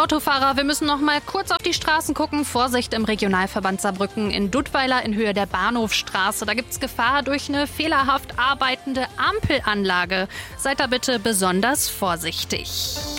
Autofahrer, wir müssen noch mal kurz auf die Straßen gucken. Vorsicht im Regionalverband Saarbrücken in Duttweiler in Höhe der Bahnhofstraße. Da gibt's Gefahr durch eine fehlerhaft arbeitende Ampelanlage. Seid da bitte besonders vorsichtig.